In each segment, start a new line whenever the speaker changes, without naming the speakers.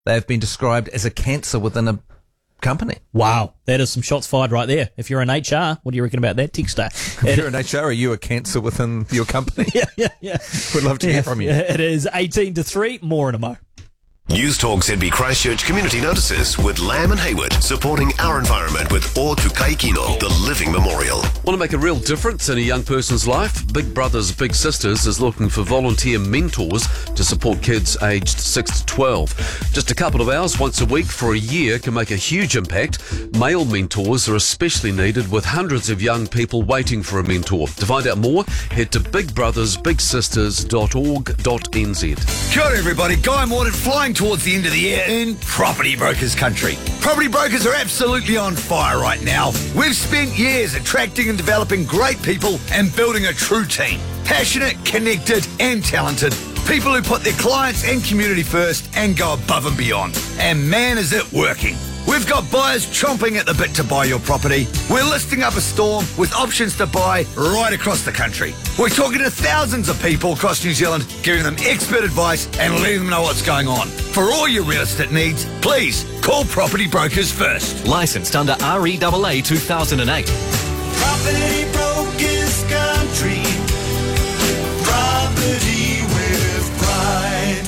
they have been described as a cancer within a company.
Wow, that is some shots fired right there. If you're in HR, what do you reckon about that, Texter?
If you're in HR, are you a cancer within your company?
Yeah.
We'd love to hear from you.
It is 18 to 3, more in a mo.
News Talk ZB Christchurch Community Notices with Lamb and Hayward, supporting our environment with O Tukai Kino, the Living Memorial.
Want to make a real difference in a young person's life? Big Brothers Big Sisters is looking for volunteer mentors to support kids aged 6 to 12. Just a couple of hours once a week for a year can make a huge impact. Male mentors are especially needed, with hundreds of young people waiting for a mentor. To find out more, head to bigbrothersbigsisters.org.nz.
Kia ora everybody, Guy Morton flying towards the end of the year in Property Brokers country. Property brokers are absolutely on fire right now. We've spent years attracting and developing great people and building a true team. Passionate, connected and talented. People who put their clients and community first and go above and beyond. And man, is it working. We've got buyers chomping at the bit to buy your property. We're listing up a storm with options to buy right across the country. We're talking to thousands of people across New Zealand, giving them expert advice and letting them know what's going on. For all your real estate needs, please call Property Brokers first.
Licensed under REAA 2008.
Property Brokers country. Property with pride.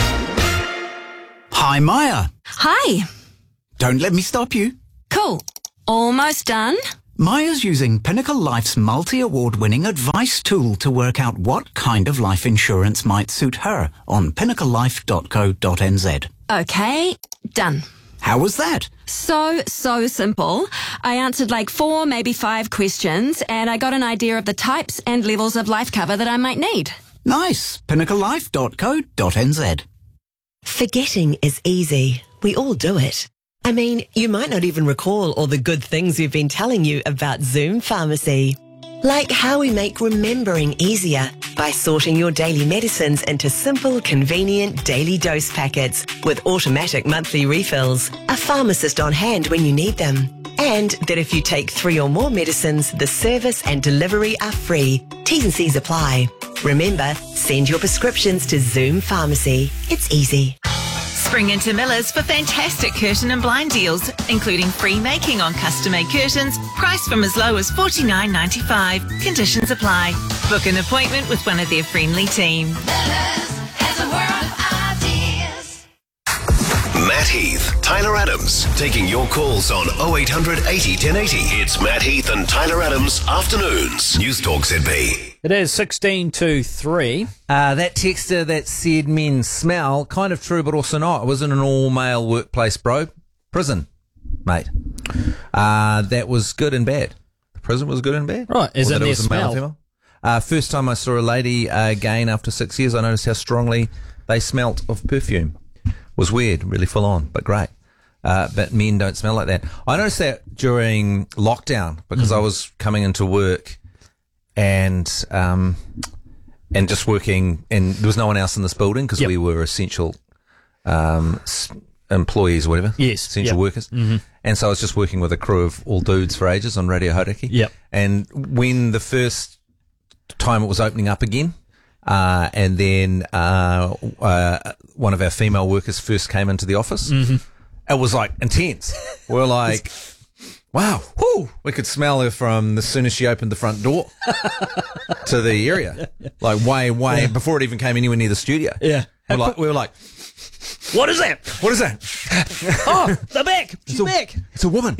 Hi, Maya.
Hi.
Don't let me stop you.
Cool. Almost done.
Maya's using Pinnacle Life's multi-award-winning advice tool to work out what kind of life insurance might suit her on pinnaclelife.co.nz.
Okay, done.
How was that?
So simple. I answered like 4, maybe 5 questions, and I got an idea of the types and levels of life cover that I might need.
Nice. pinnaclelife.co.nz.
Forgetting is easy. We all do it. I mean, you might not even recall all the good things we've been telling you about Zoom Pharmacy. Like how we make remembering easier by sorting your daily medicines into simple, convenient daily dose packets with automatic monthly refills, a pharmacist on hand when you need them. And that if you take 3 or more medicines, the service and delivery are free. T's and C's apply. Remember, send your prescriptions to Zoom Pharmacy. It's easy.
Spring into Miller's for fantastic curtain and blind deals, including free making on custom-made curtains, priced from as low as $49.95. Conditions apply. Book an appointment with one of their friendly team.
Miller's has a world of ideas.
Matt Heath, Tyler Adams, taking your calls on 0800 80 1080. It's Matt Heath and Tyler Adams Afternoons. News Talk ZB.
It is 16 to 3.
That texter that said men smell, kind of true, but also not. It wasn't an all-male workplace, bro. Prison, mate. That was good and bad. The prison was good and bad.
Right, as in their
male and
smell.
female. First time I saw a lady again after 6 years, I noticed how strongly they smelt of perfume. Was weird, really full on, but great. But men don't smell like that. I noticed that during lockdown because I was coming into work and just working, and there was no one else in this building because we were essential employees or whatever.
Yes.
Essential workers. Mm-hmm. And so I was just working with a crew of all dudes for ages on Radio Hauraki.
Yep.
And when the first time it was opening up again, and then one of our female workers first came into the office, it was like intense. We're like, wow, whoo, we could smell her from as soon as she opened the front door to the area. Like way before it even came anywhere near the studio.
Yeah.
We were like,
what is that?
What is that?
Oh, they're back. She's back.
It's a woman.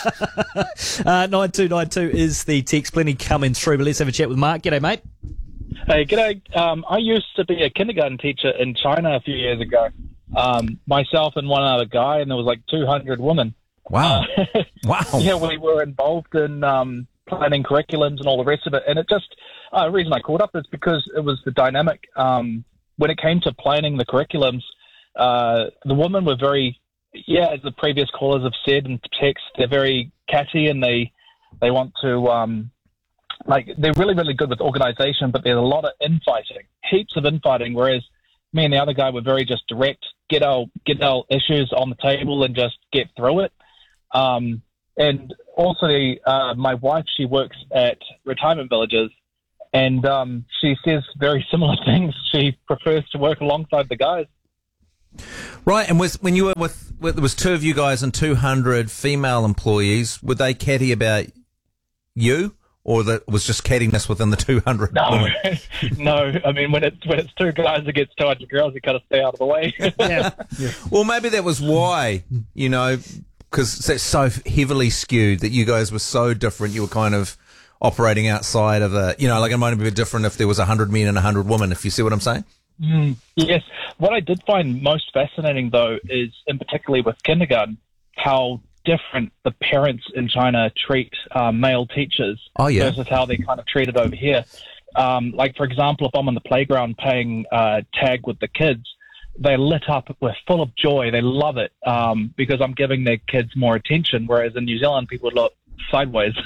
9292 is the text. Plenty coming through, but let's have a chat with Mark. G'day, mate.
Hey, g'day. I used to be a kindergarten teacher in China a few years ago. Myself and one other guy, and there was like 200 women.
Wow. Wow.
Yeah, we were involved in planning curriculums and all the rest of it. And it just, the reason I caught up is because it was the dynamic. When it came to planning the curriculums, the women were very, as the previous callers have said in text, they're very catty and they want to, they're really, really good with organisation, but there's a lot of infighting, heaps of infighting, whereas me and the other guy were very just direct, get our issues on the table and just get through it. And also, my wife, she works at retirement villages, and she says very similar things. She prefers to work alongside the guys.
Right, and when you were there was 2 of you guys and 200 female employees, were they catty about you, or that was just cattiness within the 200 women?
No. I mean, when it's 2 guys against 200 girls, you kind of stay out of the way.
Yeah.
Well, maybe that was why, because it's so heavily skewed that you guys were so different. You were kind of operating outside of like it might be different if there was 100 men and 100 women, if you see what I'm saying.
Yes. What I did find most fascinating, though, is in particularly with kindergarten, how different the parents in China treat male teachers versus how they kind of treated over here. Like, for example, if I'm on the playground playing tag with the kids, they're lit up. We're full of joy. They love it because I'm giving their kids more attention, whereas in New Zealand, people look sideways.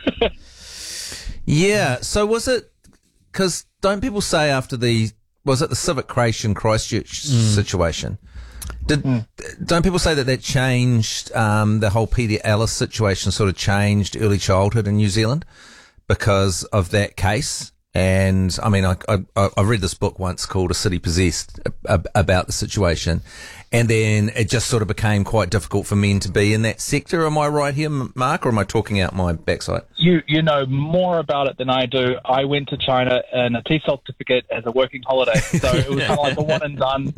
Yeah. So was it – because don't people say after was it the Civic Creation Christchurch situation? Don't people say that changed the whole Peter Ellis situation, sort of changed early childhood in New Zealand because of that case? And I mean, I read this book once called A City Possessed about the situation, and then it just sort of became quite difficult for men to be in that sector. Am I right here, Mark, or am I talking out my backside?
You know more about it than I do. I went to China in a TESOL certificate as a working holiday, so it was kind of like a one and done.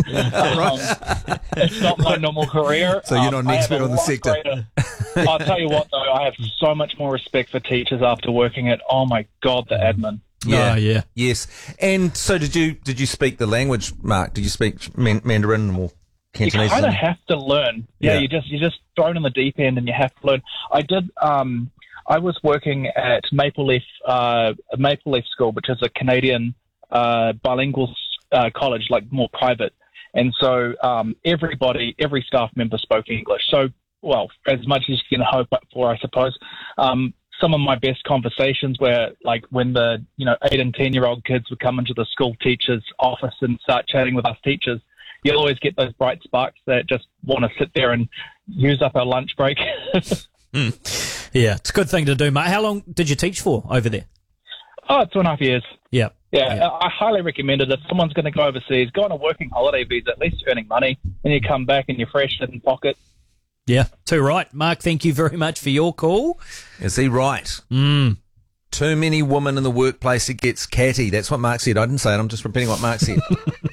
It's not my normal career.
So you're not an expert on the sector.
I'll tell you what, though, I have so much more respect for teachers after working it. Oh my God, the admin.
Yeah.
Oh, yeah.
Yes. And so did you speak the language, Mark? Did you speak Mandarin or Cantonese?
You kind of have to learn. Yeah, you're just thrown in the deep end and you have to learn. I did. I was working at Maple Leaf School, which is a Canadian bilingual college, like more private. And so every staff member spoke English. So, well, as much as you can hope for, I suppose. Some of my best conversations were like when the 8 and 10-year-old kids would come into the school teacher's office and start chatting with us teachers. You'll always get those bright sparks that just want to sit there and use up our lunch break.
Yeah, it's a good thing to do, mate. How long did you teach for over there?
Oh, 2.5 years.
Yeah.
I highly recommend it. If someone's going to go overseas, go on a working holiday visa. At least you're earning money, and you come back and you're fresh in pocket.
Yeah, too right. Mark, thank you very much for your call.
Is he right? Too many women in the workplace, it gets catty. That's what Mark said. I didn't say it. I'm just repeating what Mark said.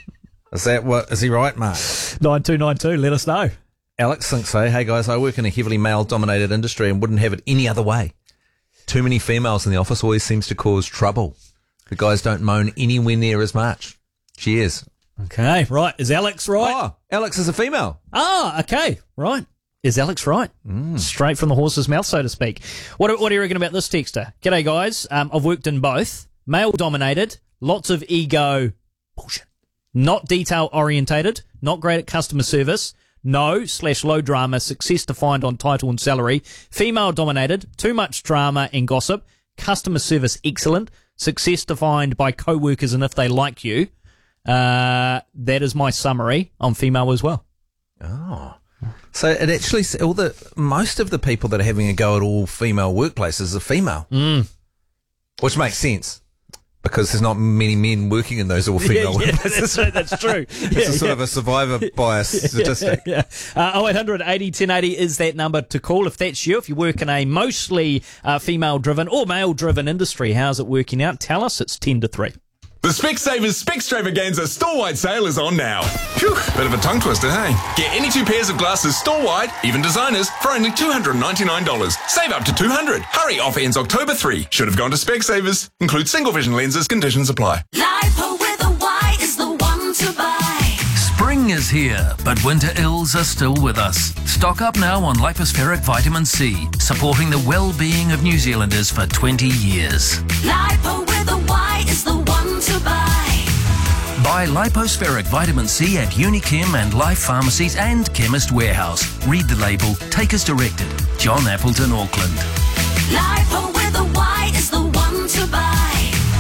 Is he right, Mark?
9292, let us know.
Alex thinks so. Hey, guys, I work in a heavily male-dominated industry and wouldn't have it any other way. Too many females in the office always seems to cause trouble. The guys don't moan anywhere near as much. Cheers.
Okay, right. Is Alex right?
Oh, Alex is a female.
Ah, okay, right. Is Alex right? Straight from the horse's mouth, so to speak. What do you reckon about this texter? G'day, guys. I've worked in both. Male-dominated, lots of ego, bullshit. Not detail-orientated, not great at customer service, no/low drama, success defined on title and salary. Female-dominated, too much drama and gossip, customer service excellent, success defined by co-workers and if they like you. That is my summary. I'm female as well.
Oh. So it actually, most of the people that are having a go at all female workplaces are female, which makes sense because there's not many men working in those all female workplaces.
That's true.
It's a sort of a survivor bias statistic.
0800 80 1080 is that number to call if that's you. If you work in a mostly female-driven or male-driven industry, how's it working out? Tell us. It's 10 to 3.
The Specsavers Specstravaganza store-wide sale is on now. Phew, bit of a tongue twister, hey? Get any 2 pairs of glasses store-wide, even designers, for only $299. Save up to $200. Hurry, offer ends October 3. Should have gone to Specsavers. Include single vision lenses, conditions apply.
Lipo with a Y is the one to buy.
Spring is here, but winter ills are still with us. Stock up now on lipospheric vitamin C, supporting the well-being of New Zealanders for 20 years.
Lipo with a Y is the one to buy.
Buy lipospheric vitamin C at Unichem and Life Pharmacies and Chemist Warehouse. Read the label. Take as directed. John Appleton, Auckland.
Lipo with a Y is the one to buy.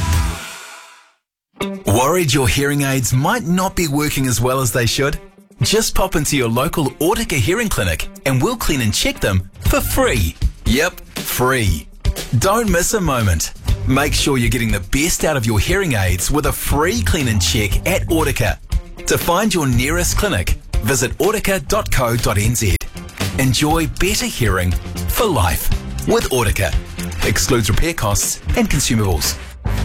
Worried your hearing aids might not be working as well as they should? Just pop into your local Autica hearing clinic and we'll clean and check them for free. Yep, free. Don't miss a moment. Make sure you're getting the best out of your hearing aids with a free clean and check at Autica. To find your nearest clinic, Visit audica.co.nz. Enjoy better hearing for life with Audica. Excludes repair costs and consumables.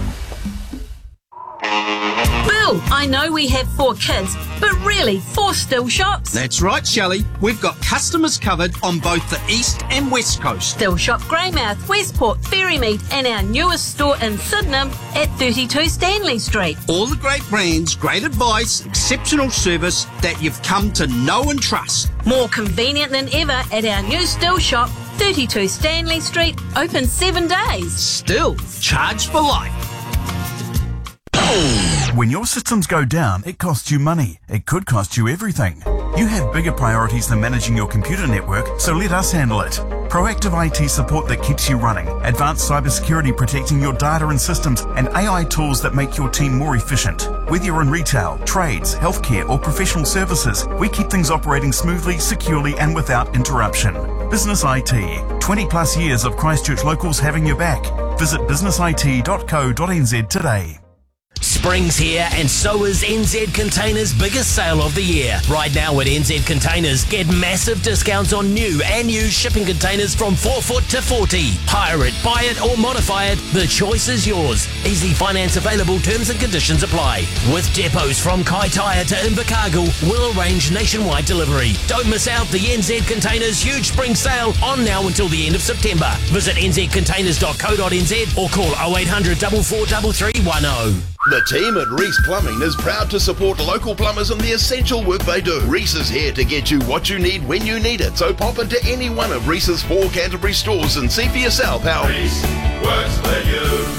Bill, I know we have 4 kids, but really, 4 still shops?
That's right, Shelley. We've got customers covered on both the east and west coast.
Still Shop Greymouth, Westport, Ferrymead, and our newest store in Sydenham at 32 Stanley Street.
All the great brands, great advice, exceptional service that you've come to know and trust.
More convenient than ever at our new Still Shop, 32 Stanley Street, open 7 days.
Still, charged for life.
When your systems go down, it costs you money. It could cost you everything. You have bigger priorities than managing your computer network, so let us handle it. Proactive IT support that keeps you running, advanced cybersecurity protecting your data and systems, and AI tools that make your team more efficient. Whether you're in retail, trades, healthcare, or professional services, we keep things operating smoothly, securely, and without interruption. Business IT. 20 plus years of Christchurch locals having your back. Visit businessit.co.nz today.
Spring's here and so is NZ Containers' biggest sale of the year. Right now at NZ Containers, get massive discounts on new and used shipping containers from 4 foot to 40. Hire it, buy it or modify it, the choice is yours. Easy finance available, terms and conditions apply. With depots from Kaitaia to Invercargill, we'll arrange nationwide delivery. Don't miss out the NZ Containers huge spring sale on now until the end of September. Visit nzcontainers.co.nz or call 0800 44 3310.
The team at Reese Plumbing is proud to support local plumbers in the essential work they do. Reese is here to get you what you need when you need it. So pop into any one of Reese's 4 Canterbury stores and see for yourself how Reese works for you.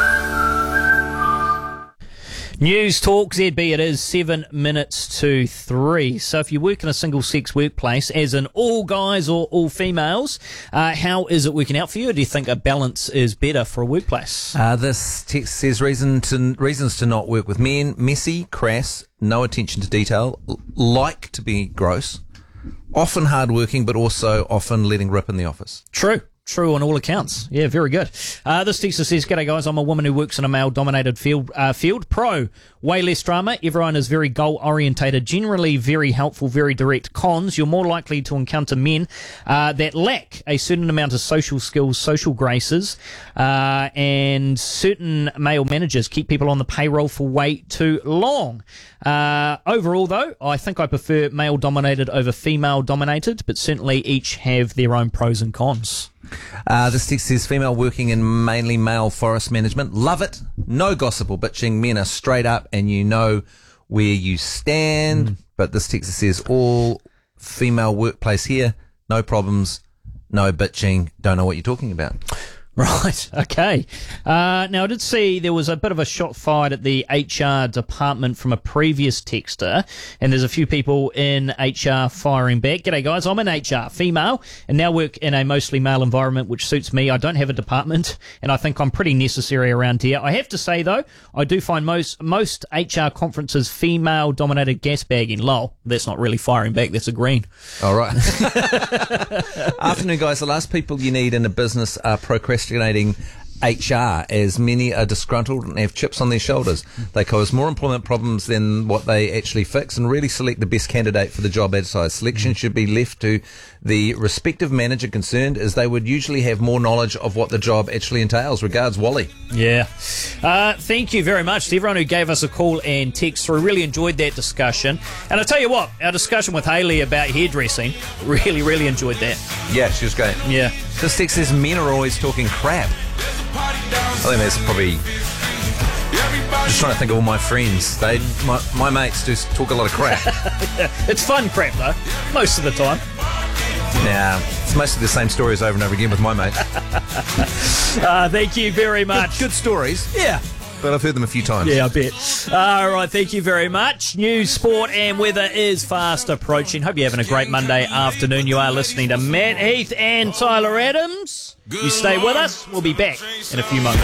News Talk ZB, it is 7 minutes to 3. So if you work in a single-sex workplace, as in all guys or all females, how is it working out for you? Or do you think a balance is better for a workplace?
This text says reasons to not work with men: messy, crass, no attention to detail, like to be gross, often hard-working, but also often letting rip in the office.
True on all accounts. Yeah, very good. This texter says, "G'day guys, I'm a woman who works in a male-dominated field. Pro, way less drama. Everyone is very goal-orientated, generally very helpful, very direct. Cons, you're more likely to encounter men that lack a certain amount of social skills, social graces, and certain male managers keep people on the payroll for way too long. Overall, though, I think I prefer male-dominated over female-dominated, but certainly each have their own pros and cons."
This text says, female working in mainly male forest management. Love it. No gossip or bitching. Men are straight up and you know where you stand. But this text says, all female workplace here. No problems. No bitching. Don't know what you're talking about.
Right, okay. Now, I did see there was a bit of a shot fired at the HR department from a previous texter, and there's a few people in HR firing back. G'day, guys. I'm in HR, female, and now work in a mostly male environment, which suits me. I don't have a department, and I think I'm pretty necessary around here. I have to say, though, I do find most HR conferences female-dominated gas bagging. Lol, that's not really firing back. That's a green.
All right. Afternoon, guys. The last people you need in a business are procrastinating HR, as many are disgruntled and have chips on their shoulders. They cause more employment problems than what they actually fix, and really select the best candidate for the job advertised. Selection should be left to the respective manager concerned, as they would usually have more knowledge of what the job actually entails. Regards, Wally.
Yeah. Thank you very much to everyone who gave us a call and text through. Really enjoyed that discussion. And I'll tell you what, our discussion with Hayley about hairdressing, really enjoyed that.
Yeah, she was great.
Yeah.
This text says, men are always talking crap. I think that's probably... Just trying to think of all my friends. My mates do talk a lot of crap.
It's fun crap, though, most of the time.
Nah, it's mostly the same stories over and over again with my mates.
Thank you very much.
Good stories.
Yeah.
But I've heard them a few times.
Yeah, I bet. All right, thank you very much. News, sport and weather is fast approaching. Hope you're having a great Monday afternoon. You are listening to Matt Heath and Tyler Adams. You stay with us. We'll be back in a few moments.